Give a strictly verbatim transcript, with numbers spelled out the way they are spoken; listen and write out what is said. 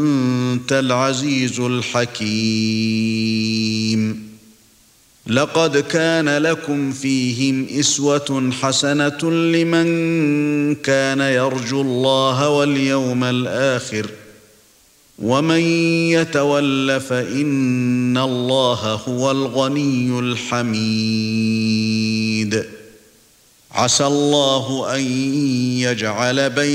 أنت العزيز الحكيم. لقد كان لكم فيهم أسوة حسنة لمن كان يرجو الله واليوم الآخر ومن يتول فإن الله هو الغني الحميد. عسى الله أن يجعل بين